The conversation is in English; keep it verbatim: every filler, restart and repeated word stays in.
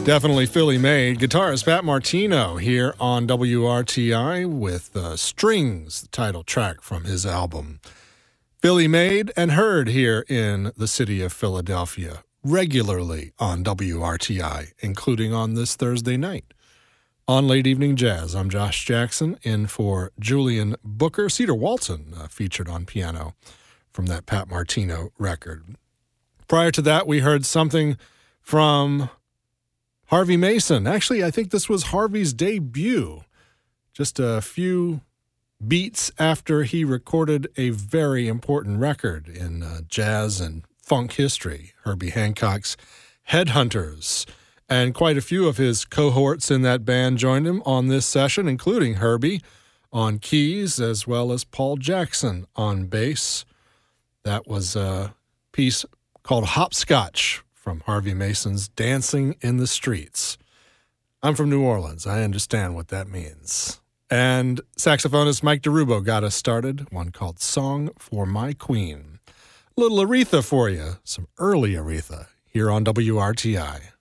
Definitely Philly made. Guitarist Pat Martino here on W R T I with uh, Strings, the title track from his album. Philly made and heard here in the city of Philadelphia regularly on W R T I, including on this Thursday night. On Late Evening Jazz, I'm Josh Jackson, in for Julian Booker. Cedar Walton uh, featured on piano from that Pat Martino record. Prior to that, we heard something from Harvey Mason. Actually, I think this was Harvey's debut. Just a few beats after he recorded a very important record in uh, jazz and funk history, Herbie Hancock's Headhunters. And quite a few of his cohorts in that band joined him on this session, including Herbie on keys, as well as Paul Jackson on bass. That was a piece called Hopscotch from Harvey Mason's Dancing in the Streets. I'm from New Orleans. I understand what that means. And saxophonist Mike DeRubo got us started, one called Song for My Queen. A little Aretha for you, some early Aretha, here on W R T I.